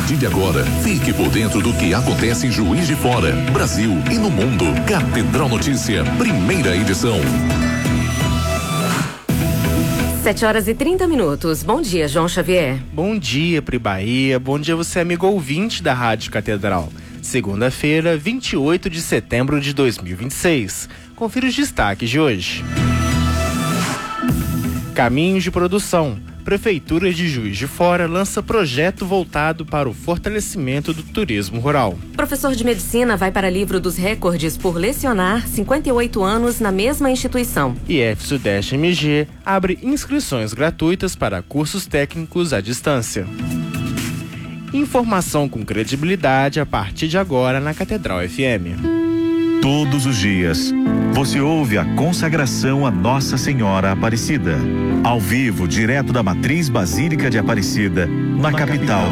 partir de agora, fique por dentro do que acontece em Juiz de Fora, Brasil e no mundo. Catedral Notícia, primeira edição. 7h30. Bom dia, João Xavier. Bom dia, Pri Bahia. Bom dia, você, amigo ouvinte da Rádio Catedral. Segunda-feira, 28 de setembro de 2026. Confira os destaques de hoje. Caminhos de produção. Prefeitura de Juiz de Fora lança projeto voltado para o fortalecimento do turismo rural. Professor de medicina vai para livro dos recordes por lecionar 58 anos na mesma instituição. IF-Sudeste MG abre inscrições gratuitas para cursos técnicos à distância. Informação com credibilidade a partir de agora na Catedral FM. Todos os dias, você ouve a consagração a Nossa Senhora Aparecida. Ao vivo, direto da Matriz Basílica de Aparecida, na capital